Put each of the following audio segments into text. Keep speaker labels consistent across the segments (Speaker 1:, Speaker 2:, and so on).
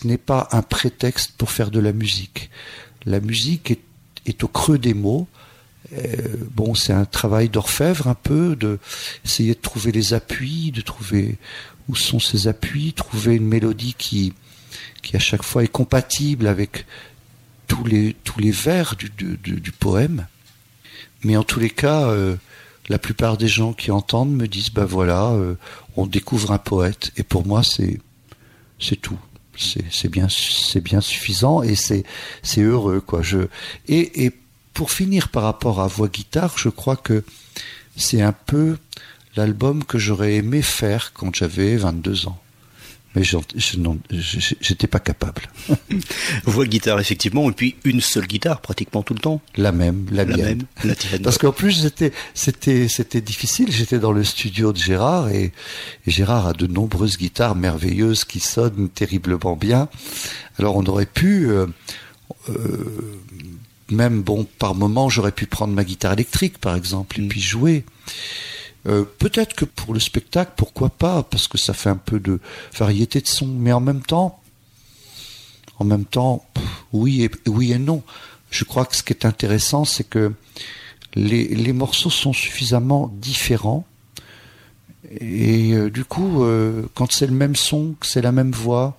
Speaker 1: texte n'est pas un prétexte pour faire de la musique. La musique est au creux des mots. C'est un travail d'orfèvre un peu, essayer de trouver les appuis, de trouver où sont ces appuis, trouver une mélodie qui à chaque fois est compatible avec tous les vers du poème. Mais en tous les cas, la plupart des gens qui entendent me disent on découvre un poète, et pour moi c'est tout. C'est bien suffisant, et c'est heureux, quoi. Et pour finir, par rapport à voix-guitare, je crois que c'est un peu l'album que j'aurais aimé faire quand j'avais 22 ans. Mais j'étais pas capable.
Speaker 2: Voix-guitare, effectivement, et puis une seule guitare, pratiquement tout le temps.
Speaker 1: La mienne.
Speaker 2: La tienne.
Speaker 1: Parce qu'en plus, c'était difficile. J'étais dans le studio de Gérard, et Gérard a de nombreuses guitares merveilleuses qui sonnent terriblement bien. Alors on aurait pu... par moment, j'aurais pu prendre ma guitare électrique, par exemple, et puis jouer. Peut-être que pour le spectacle, pourquoi pas, parce que ça fait un peu de variété de sons. Mais en même temps, oui et non. Je crois que ce qui est intéressant, c'est que les morceaux sont suffisamment différents. Et du coup, quand c'est le même son, que c'est la même voix,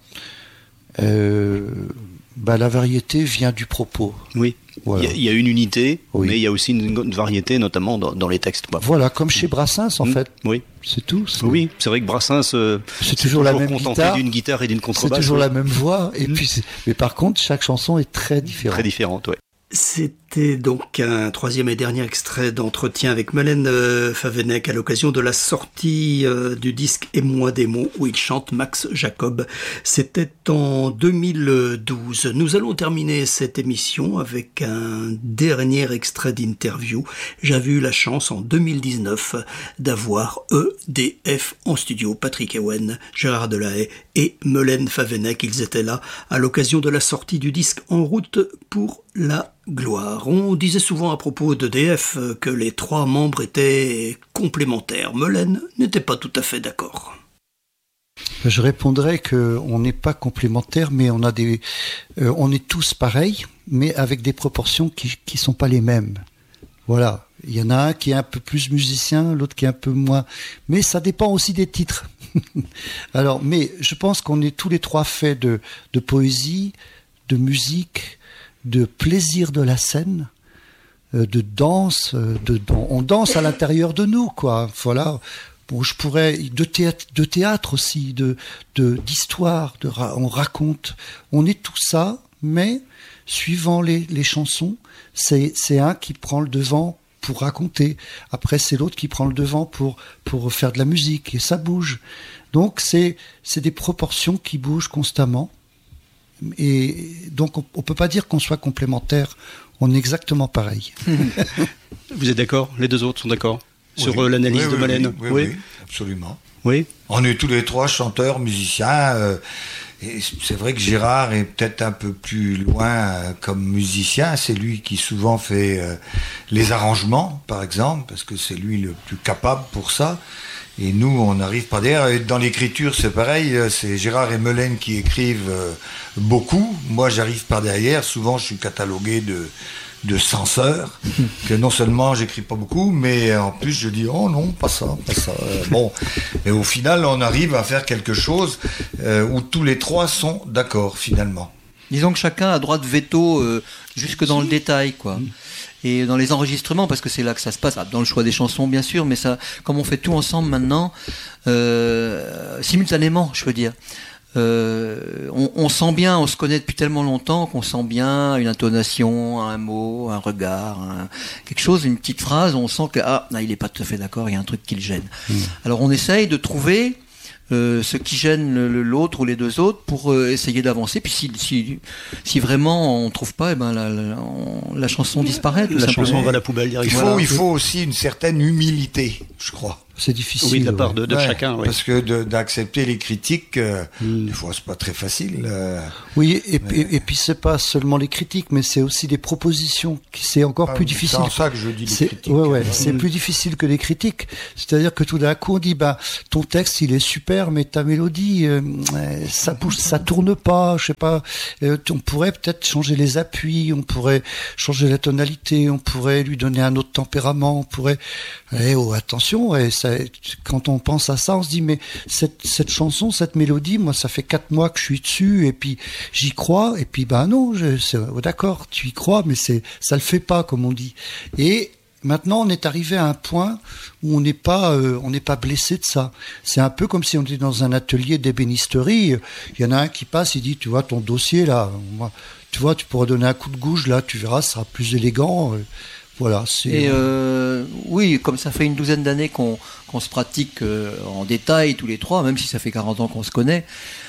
Speaker 1: la variété vient du propos.
Speaker 2: Oui. Voilà. Il y a une unité,
Speaker 1: oui.
Speaker 2: Mais il y a aussi une variété, notamment dans les textes.
Speaker 1: Voilà, comme chez Brassens, en fait.
Speaker 2: Oui.
Speaker 1: C'est tout.
Speaker 2: Oui, c'est vrai que Brassens,
Speaker 1: c'est toujours la même
Speaker 2: contenté
Speaker 1: guitare,
Speaker 2: d'une guitare et d'une contrebasse.
Speaker 1: C'est toujours la même voix, et puis mais par contre, chaque chanson est très différente.
Speaker 2: Très différente, oui.
Speaker 3: C'était donc un troisième et dernier extrait d'entretien avec Melaine Favennec à l'occasion de la sortie du disque Et moi des mots, où il chante Max Jacob. C'était en 2012. Nous allons terminer cette émission avec un dernier extrait d'interview. J'avais eu la chance en 2019 d'avoir EDF en studio, Patrick Ewen, Gérard Delahaye et Melaine Favennec. Ils étaient là à l'occasion de la sortie du disque En route pour la gloire. On disait souvent à propos d'EDF que les trois membres étaient complémentaires. Melaine n'était pas tout à fait d'accord.
Speaker 1: Je répondrais qu'on n'est pas complémentaires, mais on est tous pareils, mais avec des proportions qui sont pas les mêmes. Voilà. Il y en a un qui est un peu plus musicien, l'autre qui est un peu moins. Mais ça dépend aussi des titres. Alors, mais je pense qu'on est tous les trois faits de poésie, de musique, de plaisir de la scène, de danse, on danse à l'intérieur de nous, quoi. Voilà. Bon, je pourrais de théâtre aussi, d'histoire, on raconte. On est tout ça, mais suivant les chansons, c'est un qui prend le devant pour raconter. Après, c'est l'autre qui prend le devant pour faire de la musique, et ça bouge. Donc, c'est des proportions qui bougent constamment. Et donc on peut pas dire qu'on soit complémentaires, on est exactement pareil.
Speaker 2: Vous êtes d'accord? Les deux autres sont d'accord sur l'analyse de Melaine?
Speaker 4: Oui, absolument.
Speaker 2: Oui.
Speaker 4: On est tous les trois chanteurs, musiciens. Et c'est vrai que Gérard est peut-être un peu plus loin comme musicien. C'est lui qui souvent fait les arrangements, par exemple, parce que c'est lui le plus capable pour ça. Et nous, on n'arrive pas derrière. Dans l'écriture, c'est pareil. C'est Gérard et Melaine qui écrivent beaucoup. Moi, j'arrive par derrière. Souvent, je suis catalogué de censeur. Que non seulement j'écris pas beaucoup, mais en plus, je dis oh non, pas ça, pas ça. Bon, et au final, on arrive à faire quelque chose où tous les trois sont d'accord finalement.
Speaker 5: Disons que chacun a droit de veto jusque dans le détail, quoi. Et dans les enregistrements, parce que c'est là que ça se passe, dans le choix des chansons bien sûr, mais ça, comme on fait tout ensemble maintenant, simultanément, je veux dire, on sent bien, on se connaît depuis tellement longtemps qu'on sent bien une intonation, un mot, un regard, quelque chose, une petite phrase, on sent que il est pas tout à fait d'accord, il y a un truc qui le gêne. Alors on essaye de trouver ce qui gêne l'autre ou les deux autres pour essayer d'avancer. Puis si vraiment on trouve pas, la chanson disparaît.
Speaker 2: La chanson va à la poubelle directement.
Speaker 4: Il faut aussi une certaine humilité, je crois.
Speaker 1: C'est difficile.
Speaker 2: Oui, de la part de chacun. Oui.
Speaker 4: Parce que d'accepter les critiques, des fois, c'est pas très facile.
Speaker 1: Oui, et puis c'est pas seulement les critiques, mais c'est aussi des propositions. C'est encore plus difficile.
Speaker 4: C'est en ça que je dis les critiques.
Speaker 1: C'est plus difficile que les critiques. C'est-à-dire que tout d'un coup, on dit, ton texte, il est super, mais ta mélodie, ça bouge, ça tourne pas, je sais pas. On pourrait peut-être changer les appuis, on pourrait changer la tonalité, on pourrait lui donner un autre tempérament, on pourrait. Attention, quand on pense à ça, on se dit mais cette chanson, cette mélodie, moi ça fait 4 mois que je suis dessus et puis j'y crois et puis non, d'accord, tu y crois, mais ça le fait pas comme on dit. Et maintenant, on est arrivé à un point où on n'est pas blessé de ça. C'est un peu comme si on était dans un atelier d'ébénisterie. Il y en a un qui passe, il dit, tu vois, ton dossier là, tu vois, tu pourrais donner un coup de gouge là, tu verras, ça sera plus élégant. Voilà.
Speaker 5: Et oui, comme ça fait une douzaine d'années qu'on se pratique en détail tous les trois, même si ça fait 40 ans qu'on se connaît.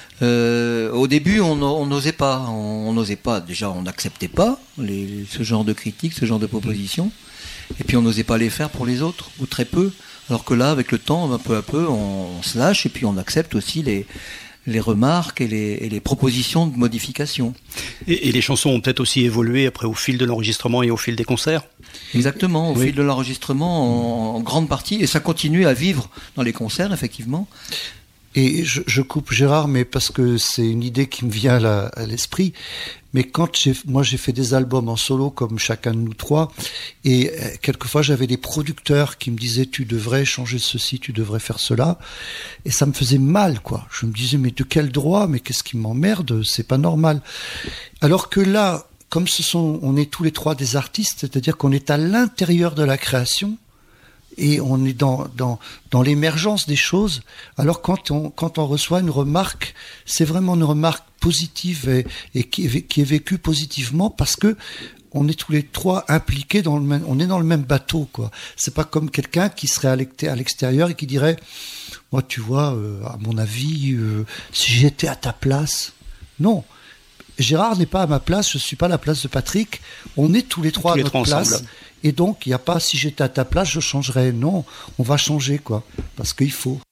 Speaker 5: Au début, on n'osait pas. Déjà, on n'acceptait pas ce genre de critiques, ce genre de propositions. Et puis on n'osait pas les faire pour les autres, ou très peu. Alors que là, avec le temps, peu à peu, on se lâche et puis on accepte aussi les remarques et les propositions de modification.
Speaker 2: Et les chansons ont peut-être aussi évolué après au fil de l'enregistrement et au fil des concerts.
Speaker 5: Exactement, au fil de l'enregistrement en grande partie, et ça continue à vivre dans les concerts, effectivement.
Speaker 1: Et je coupe Gérard, mais parce que c'est une idée qui me vient à l'esprit. Mais quand j'ai fait des albums en solo comme chacun de nous trois, et quelquefois j'avais des producteurs qui me disaient tu devrais changer ceci, tu devrais faire cela, et ça me faisait mal, quoi. Je me disais mais de quel droit, mais qu'est-ce qui m'emmerde, c'est pas normal. Alors que là, comme on est tous les trois des artistes, c'est-à-dire qu'on est à l'intérieur de la création. Et on est dans l'émergence des choses. Alors quand on reçoit une remarque, c'est vraiment une remarque positive et qui est vécue positivement parce que on est tous les trois impliqués on est dans le même bateau, quoi. C'est pas comme quelqu'un qui serait à l'extérieur et qui dirait, moi tu vois, à mon avis, si j'étais à ta place, non. Gérard n'est pas à ma place, je suis pas à la place de Patrick. On est tous les trois à notre place. Ensemble. Et donc, il n'y a pas, si j'étais à ta place, je changerais. Non, on va changer, quoi. Parce qu'il faut.